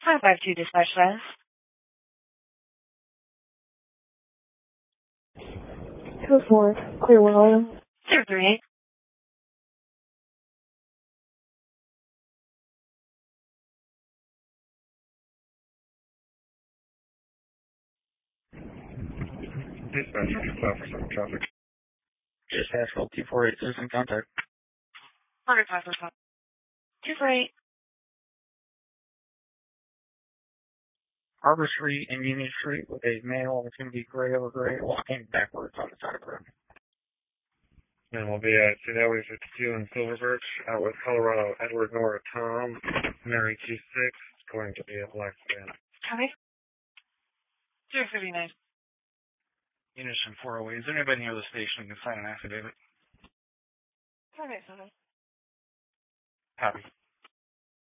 552 dispatch status. 2-4, clear 1 038. Dispatch, file for some traffic. Just asphalt 248, citizen contact. 105 248. Harbor Street and Union Street with a male that's going to be gray over gray walking backwards on the side of the road. And we'll be at Highway 52 in Silver Birch, out with Colorado Edward Nora Tom, Mary 26. It's going to be a black van. Copy. 039. Unison 408. Is there anybody near the station who can sign an affidavit? Okay, so Copy.